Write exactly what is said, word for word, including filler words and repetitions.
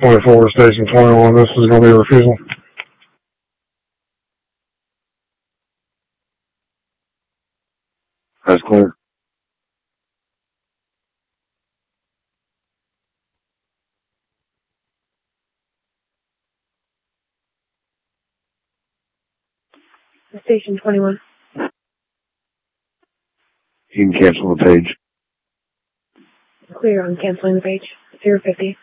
twenty-four, station twenty-one, this is going to be a refusal. That's clear. Station twenty-one. You can cancel the page. Clear on canceling the page. zero fifty.